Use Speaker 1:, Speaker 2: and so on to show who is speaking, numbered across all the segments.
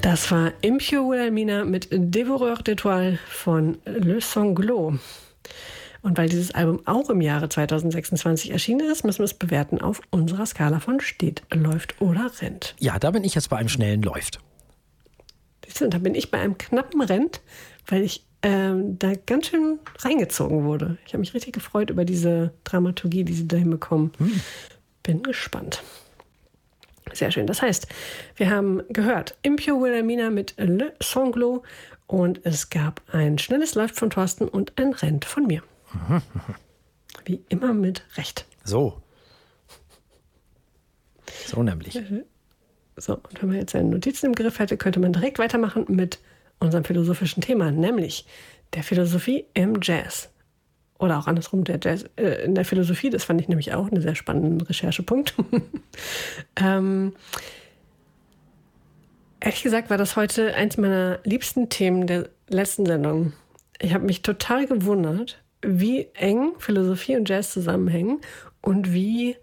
Speaker 1: Das war Impure Wilhelmina mit Dévoreur d'étoiles von Le Sanglot. Und weil dieses Album auch im Jahre 2026 erschienen ist, müssen wir es bewerten auf unserer Skala von steht, läuft oder rennt.
Speaker 2: Ja, da bin ich jetzt bei einem schnellen läuft.
Speaker 1: Da bin ich bei einem knappen rennt, weil ich da ganz schön reingezogen wurde. Ich habe mich richtig gefreut über diese Dramaturgie, die sie da hinbekommen. Bin gespannt. Sehr schön. Das heißt, wir haben gehört Impure Wilhelmina mit Le Sanglot und es gab ein schnelles Läuft von Thorsten und ein Rennt von mir. Wie immer mit Recht.
Speaker 2: So nämlich.
Speaker 1: So, und wenn man jetzt seine Notizen im Griff hätte, könnte man direkt weitermachen mit unserem philosophischen Thema, nämlich der Philosophie im Jazz. Oder auch andersrum, der Jazz in der Philosophie. Das fand ich nämlich auch einen sehr spannenden Recherchepunkt. Ehrlich gesagt war das heute eins meiner liebsten Themen der letzten Sendung. Ich habe mich total gewundert, wie eng Philosophie und Jazz zusammenhängen und wie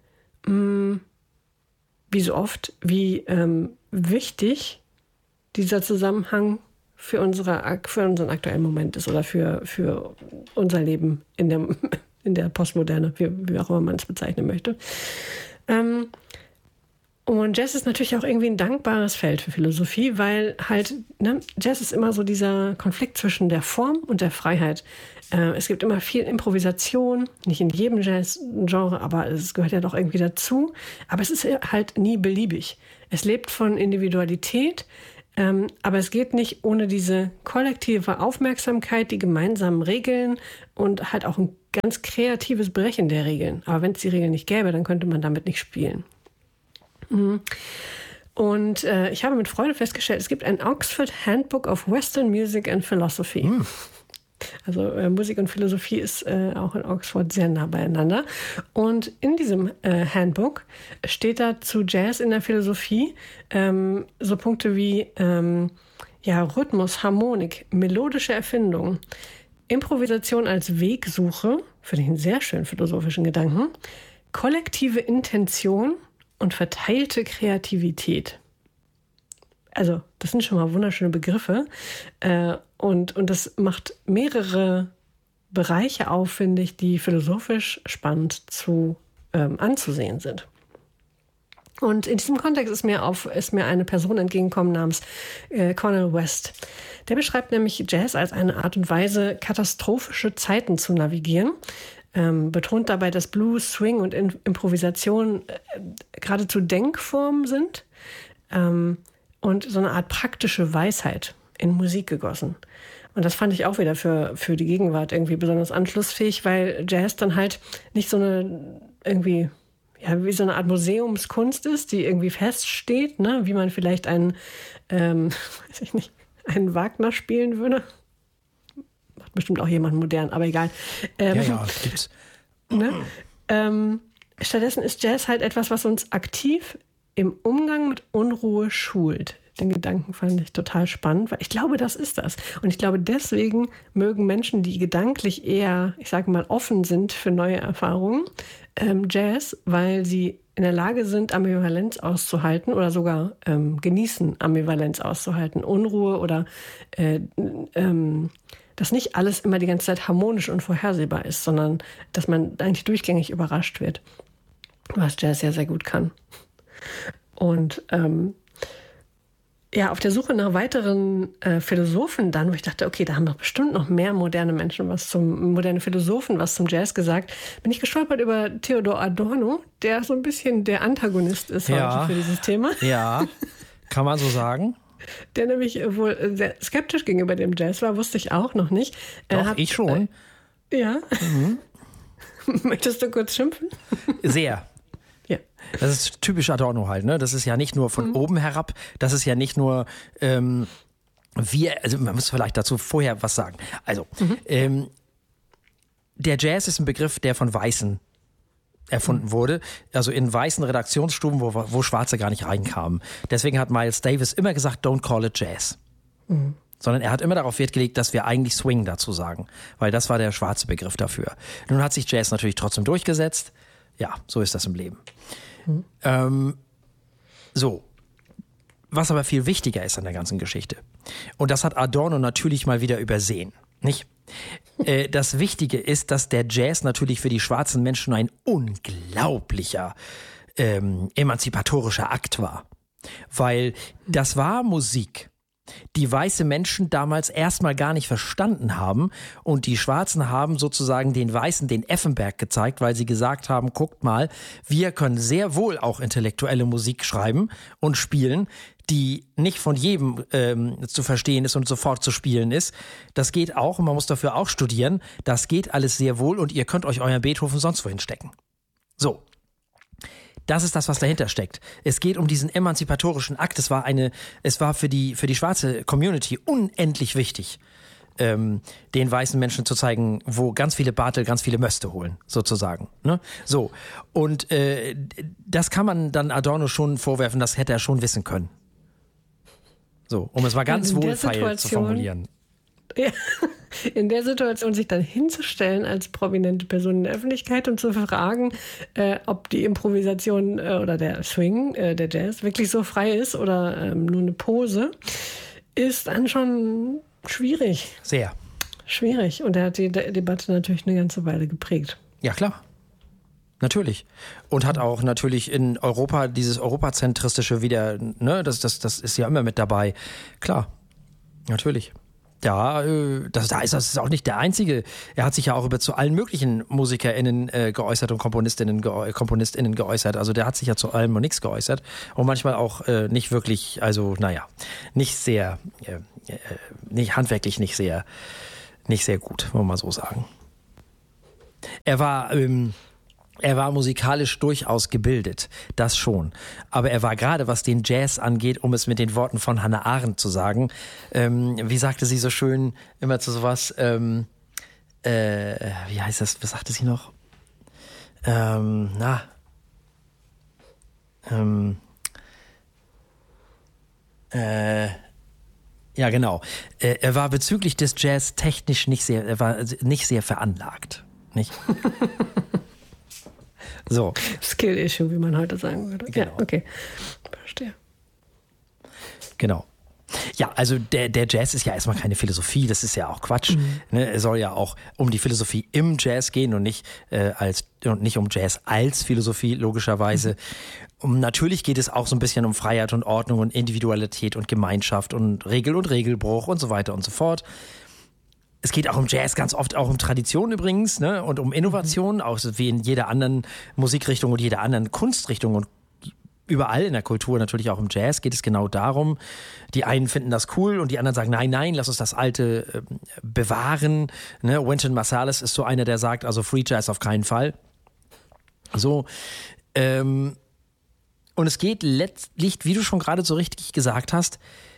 Speaker 1: so oft, wie wichtig dieser Zusammenhang für unseren aktuellen Moment ist oder für unser Leben in der Postmoderne, wie auch immer man es bezeichnen möchte. Und Jazz ist natürlich auch irgendwie ein dankbares Feld für Philosophie, weil halt, Jazz ist immer so dieser Konflikt zwischen der Form und der Freiheit. Es gibt immer viel Improvisation, nicht in jedem Jazz-Genre, aber es gehört ja doch irgendwie dazu. Aber es ist halt nie beliebig. Es lebt von Individualität, aber es geht nicht ohne diese kollektive Aufmerksamkeit, die gemeinsamen Regeln und halt auch ein ganz kreatives Brechen der Regeln. Aber wenn es die Regeln nicht gäbe, dann könnte man damit nicht spielen. Und ich habe mit Freude festgestellt, es gibt ein Oxford Handbook of Western Music and Philosophy. Also Musik und Philosophie ist auch in Oxford sehr nah beieinander. Und in diesem Handbook steht da zu Jazz in der Philosophie so Punkte wie Rhythmus, Harmonik, melodische Erfindung, Improvisation als Wegsuche, finde ich einen sehr schönen philosophischen Gedanken, kollektive Intention und verteilte Kreativität. Also, das sind schon mal wunderschöne Begriffe. Und das macht mehrere Bereiche auf, finde ich, die philosophisch spannend anzusehen sind. Und in diesem Kontext ist mir eine Person entgegengekommen namens Cornel West. Der beschreibt nämlich Jazz als eine Art und Weise, katastrophische Zeiten zu navigieren. Betont dabei, dass Blues, Swing und Improvisation geradezu Denkformen sind und so eine Art praktische Weisheit in Musik gegossen. Und das fand ich auch wieder für die Gegenwart irgendwie besonders anschlussfähig, weil Jazz dann halt nicht so wie so eine Art Museumskunst ist, die irgendwie feststeht, ne? Wie man vielleicht einen Wagner spielen würde. Macht bestimmt auch jemand modern, aber egal.
Speaker 2: Gibt's.
Speaker 1: Ne? Stattdessen ist Jazz halt etwas, was uns aktiv im Umgang mit Unruhe schult. Den Gedanken fand ich total spannend, weil ich glaube, das ist das. Und ich glaube, deswegen mögen Menschen, die gedanklich eher, ich sage mal, offen sind für neue Erfahrungen, Jazz, weil sie in der Lage sind, Ambivalenz auszuhalten oder sogar genießen, Ambivalenz auszuhalten, Unruhe oder dass nicht alles immer die ganze Zeit harmonisch und vorhersehbar ist, sondern dass man eigentlich durchgängig überrascht wird, was Jazz ja sehr gut kann. Und auf der Suche nach weiteren Philosophen dann, wo ich dachte, okay, da haben doch bestimmt noch mehr moderne Philosophen was zum Jazz gesagt, bin ich gestolpert über Theodor Adorno, der so ein bisschen der Antagonist ist heute für dieses Thema.
Speaker 2: Ja, kann man so sagen.
Speaker 1: Der nämlich wohl sehr skeptisch gegenüber dem Jazz war, wusste ich auch noch nicht.
Speaker 2: Doch, ich schon.
Speaker 1: Ja. Mhm. Möchtest du kurz schimpfen?
Speaker 2: Sehr.
Speaker 1: Ja.
Speaker 2: Das ist typisch Adorno halt, ne? Das ist ja nicht nur von oben herab, das ist ja nicht nur man muss vielleicht dazu vorher was sagen. Also, der Jazz ist ein Begriff, der von Weißen erfunden wurde, also in weißen Redaktionsstuben, wo Schwarze gar nicht reinkamen. Deswegen hat Miles Davis immer gesagt, don't call it Jazz. Sondern er hat immer darauf Wert gelegt, dass wir eigentlich Swing dazu sagen, weil das war der schwarze Begriff dafür. Nun hat sich Jazz natürlich trotzdem durchgesetzt. Ja, so ist das im Leben. was aber viel wichtiger ist an der ganzen Geschichte, und das hat Adorno natürlich mal wieder übersehen, nicht? Das Wichtige ist, dass der Jazz natürlich für die schwarzen Menschen ein unglaublicher emanzipatorischer Akt war. Weil das war Musik, die weiße Menschen damals erstmal gar nicht verstanden haben, und die Schwarzen haben sozusagen den Weißen den Effenberg gezeigt, weil sie gesagt haben, guckt mal, wir können sehr wohl auch intellektuelle Musik schreiben und spielen, die nicht von jedem zu verstehen ist und sofort zu spielen ist. Das geht auch, und man muss dafür auch studieren. Das geht alles sehr wohl, und ihr könnt euch euren Beethoven sonst wohin stecken. So. Das ist das, was dahinter steckt. Es geht um diesen emanzipatorischen Akt. Es war für die schwarze Community unendlich wichtig, den weißen Menschen zu zeigen, wo ganz viele Bartel ganz viele Möste holen, sozusagen. Ne? So. Und das kann man dann Adorno schon vorwerfen, das hätte er schon wissen können. So, um es mal ganz wohlfeil zu formulieren.
Speaker 1: Ja, in der Situation sich dann hinzustellen als prominente Person in der Öffentlichkeit und zu fragen, ob die Improvisation oder der Swing, der Jazz, wirklich so frei ist oder nur eine Pose, ist dann schon schwierig.
Speaker 2: Sehr.
Speaker 1: Schwierig. Und er hat die Debatte natürlich eine ganze Weile geprägt.
Speaker 2: Ja, klar. Natürlich. Und hat auch natürlich in Europa dieses Europazentristische wieder, ne, das ist ja immer mit dabei. Klar. Natürlich. Ja, das ist auch nicht der einzige. Er hat sich ja auch zu allen möglichen MusikerInnen geäußert und KomponistInnen geäußert. Also der hat sich ja zu allem und nichts geäußert. Und manchmal auch nicht wirklich, also naja, nicht sehr, nicht handwerklich nicht sehr gut, wollen wir mal so sagen. Er war musikalisch durchaus gebildet, das schon. Aber er war gerade, was den Jazz angeht, um es mit den Worten von Hannah Arendt zu sagen, wie sagte sie so schön immer zu sowas, wie heißt das, was sagte sie noch? Ja, genau. Er war bezüglich des Jazz technisch nicht sehr veranlagt. Nicht? So.
Speaker 1: Skill-Issue, wie man heute sagen würde.
Speaker 2: Genau.
Speaker 1: Ja, okay. Verstehe.
Speaker 2: Genau. Ja, also der Jazz ist ja erstmal keine Philosophie, das ist ja auch Quatsch. Ne? Es soll ja auch um die Philosophie im Jazz gehen und nicht um Jazz als Philosophie, logischerweise. Und natürlich geht es auch so ein bisschen um Freiheit und Ordnung und Individualität und Gemeinschaft und Regel und Regelbruch und so weiter und so fort. Es geht auch im Jazz ganz oft auch um Tradition übrigens, ne? Und um Innovation, auch wie in jeder anderen Musikrichtung und jeder anderen Kunstrichtung und überall in der Kultur, natürlich auch im Jazz, geht es genau darum. Die einen finden das cool und die anderen sagen, nein, lass uns das Alte bewahren. Ne? Wynton Marsalis ist so einer, der sagt, also Free Jazz auf keinen Fall. So. Und es geht letztlich, wie du schon gerade so richtig gesagt hast,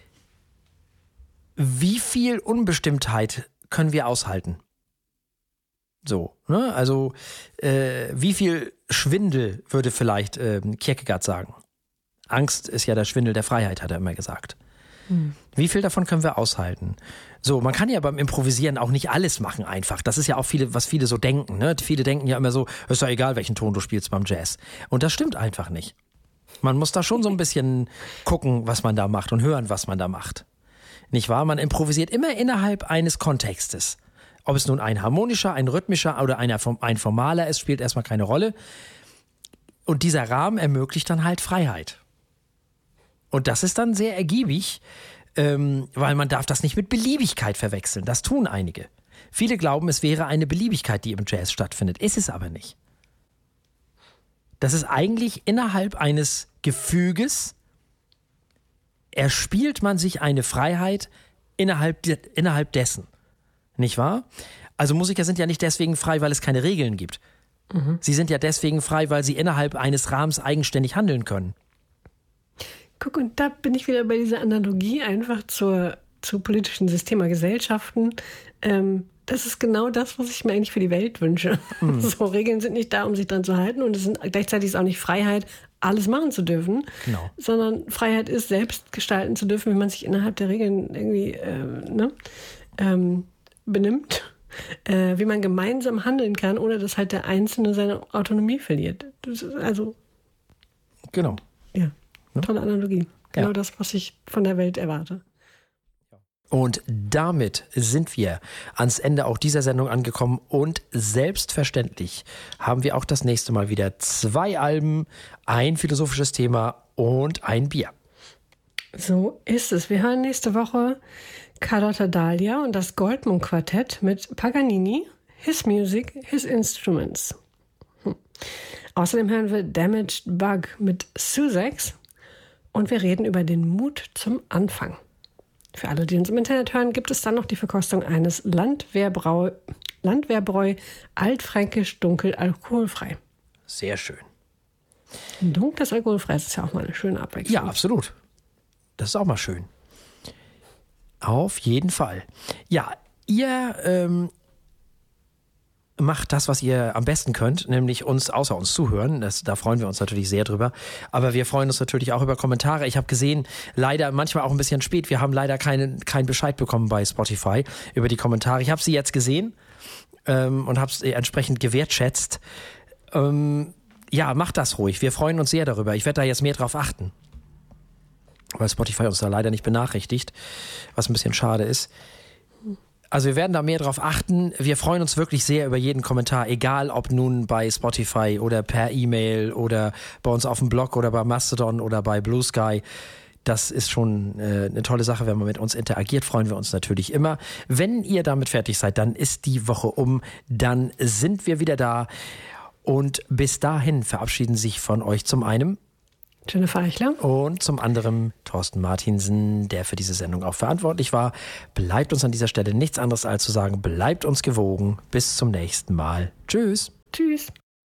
Speaker 2: wie viel Unbestimmtheit können wir aushalten? So, ne? Also wie viel Schwindel würde vielleicht Kierkegaard sagen? Angst ist ja der Schwindel der Freiheit, hat er immer gesagt. Wie viel davon können wir aushalten? So, man kann ja beim Improvisieren auch nicht alles machen einfach. Das ist ja auch was viele so denken. Ne? Viele denken ja immer so, ist doch egal, welchen Ton du spielst beim Jazz. Und das stimmt einfach nicht. Man muss da schon so ein bisschen gucken, was man da macht und hören, was man da macht. Nicht wahr? Man improvisiert immer innerhalb eines Kontextes. Ob es nun ein harmonischer, ein rhythmischer oder ein formaler ist, spielt erstmal keine Rolle. Und dieser Rahmen ermöglicht dann halt Freiheit. Und das ist dann sehr ergiebig, weil man darf das nicht mit Beliebigkeit verwechseln. Das tun einige. Viele glauben, es wäre eine Beliebigkeit, die im Jazz stattfindet. Ist es aber nicht. Das ist eigentlich innerhalb eines Gefüges, erspielt man sich eine Freiheit innerhalb dessen. Nicht wahr? Also Musiker sind ja nicht deswegen frei, weil es keine Regeln gibt. Sie sind ja deswegen frei, weil sie innerhalb eines Rahmens eigenständig handeln können.
Speaker 1: Guck, und da bin ich wieder bei dieser Analogie einfach zu politischen Systemen, Gesellschaften. Das ist genau das, was ich mir eigentlich für die Welt wünsche. So, Regeln sind nicht da, um sich dran zu halten, und es sind gleichzeitig auch nicht Freiheit, alles machen zu dürfen,
Speaker 2: genau.
Speaker 1: Sondern Freiheit ist, selbst gestalten zu dürfen, wie man sich innerhalb der Regeln irgendwie benimmt, wie man gemeinsam handeln kann, ohne dass halt der Einzelne seine Autonomie verliert. Das ist also
Speaker 2: genau.
Speaker 1: Ja, tolle Analogie. Genau das, was ich von der Welt erwarte.
Speaker 2: Und damit sind wir ans Ende auch dieser Sendung angekommen und selbstverständlich haben wir auch das nächste Mal wieder 2 Alben, ein philosophisches Thema und ein Bier.
Speaker 1: So ist es. Wir hören nächste Woche Carlotta Dahlia und das Goldmund-Quartett mit Paganini, His Music, His Instruments. Außerdem hören wir Damaged Bug mit Sussex und wir reden über den Mut zum Anfang. Für alle, die uns im Internet hören, gibt es dann noch die Verkostung eines Landwehrbräu altfränkisch dunkel alkoholfrei.
Speaker 2: Sehr schön.
Speaker 1: Dunkles alkoholfrei ist ja auch mal eine schöne Abwechslung.
Speaker 2: Ja, absolut. Das ist auch mal schön. Auf jeden Fall. Ja, ihr macht das, was ihr am besten könnt, nämlich uns außer uns zuhören. Da freuen wir uns natürlich sehr drüber. Aber wir freuen uns natürlich auch über Kommentare. Ich habe gesehen, leider manchmal auch ein bisschen spät, wir haben leider keinen Bescheid bekommen bei Spotify über die Kommentare. Ich habe sie jetzt gesehen und habe es entsprechend gewertschätzt. Ja, macht das ruhig. Wir freuen uns sehr darüber. Ich werde da jetzt mehr drauf achten. Weil Spotify uns da leider nicht benachrichtigt, was ein bisschen schade ist. Also wir werden da mehr drauf achten. Wir freuen uns wirklich sehr über jeden Kommentar, egal ob nun bei Spotify oder per E-Mail oder bei uns auf dem Blog oder bei Mastodon oder bei Blue Sky. Das ist schon eine tolle Sache, wenn man mit uns interagiert, freuen wir uns natürlich immer. Wenn ihr damit fertig seid, dann ist die Woche um, dann sind wir wieder da. Und bis dahin verabschieden sich von euch zum einen
Speaker 1: Jennifer Eichler.
Speaker 2: Und zum anderen Thorsten Martinsen, der für diese Sendung auch verantwortlich war. Bleibt uns an dieser Stelle nichts anderes als zu sagen, bleibt uns gewogen. Bis zum nächsten Mal. Tschüss.
Speaker 1: Tschüss.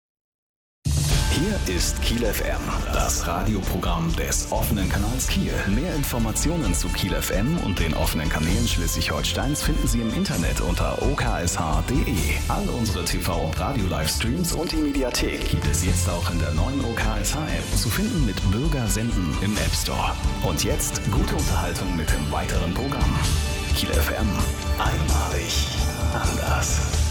Speaker 3: Hier ist Kiel FM, das Radioprogramm des offenen Kanals Kiel. Mehr Informationen zu Kiel FM und den offenen Kanälen Schleswig-Holsteins finden Sie im Internet unter oksh.de. All unsere TV- und Radio-Livestreams und die Mediathek gibt es jetzt auch in der neuen OKSH-App. Zu finden mit Bürger senden im App Store. Und jetzt gute Unterhaltung mit dem weiteren Programm. Kiel FM. Einmalig. Anders.